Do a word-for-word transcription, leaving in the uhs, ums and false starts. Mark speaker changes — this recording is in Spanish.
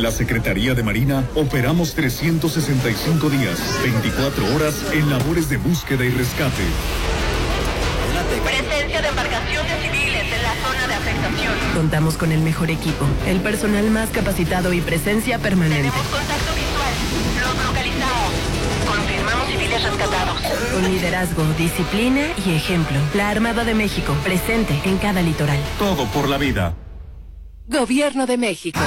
Speaker 1: la Secretaría de Marina operamos trescientos sesenta y cinco días, veinticuatro horas en labores de búsqueda y rescate.
Speaker 2: Presencia de embarcaciones civiles en la zona de afectación.
Speaker 3: Contamos con el mejor equipo, el personal más capacitado y presencia permanente.
Speaker 2: Tenemos contacto visual. Los localizamos. Confirmamos civiles rescatados.
Speaker 3: Con liderazgo, disciplina y ejemplo. La Armada de México, presente en cada litoral.
Speaker 1: Todo por la vida.
Speaker 4: Gobierno de México.